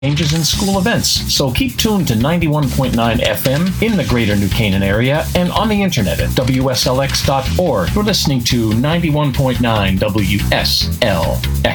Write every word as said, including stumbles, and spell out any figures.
changes in school events. So keep tuned to ninety-one point nine F M in the greater New Canaan area and on the internet at W S L X dot org. You're listening to ninety-one point nine W S L X.